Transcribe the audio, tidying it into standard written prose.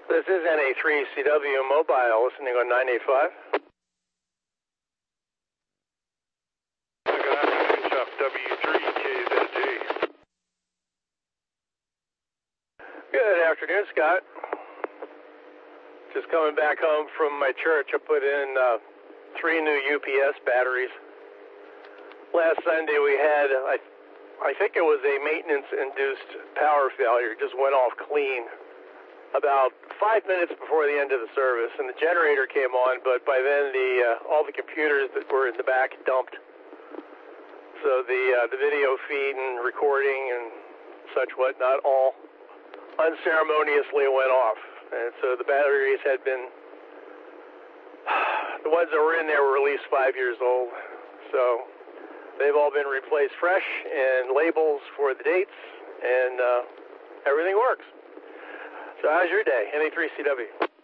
This is NA3CW Mobile, listening on 985. Good afternoon, Chuck. W3KZG. Good afternoon, Scott. Just coming back home from my church. I put in 3 new UPS batteries. Last Sunday we had, I think it was a maintenance-induced power failure. It just went off clean about 5 minutes before the end of the service, and the generator came on, but by then all the computers that were in the back dumped. So the video feed and recording and such whatnot all unceremoniously went off. And so the batteries had been, the ones that were in there were at least 5 years old. So they've all been replaced fresh and labels for the dates, and everything works. So how's your day? NA3CW.